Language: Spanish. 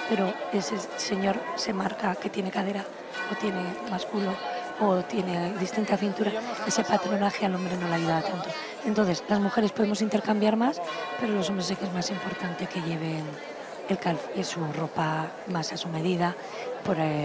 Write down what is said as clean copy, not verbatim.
pero ese señor se marca que tiene cadera o tiene más culo o tiene distinta cintura, ese patronaje al hombre no le ayuda tanto. Entonces, las mujeres podemos intercambiar más, pero los hombres sí que es más importante que lleven su ropa más a su medida, por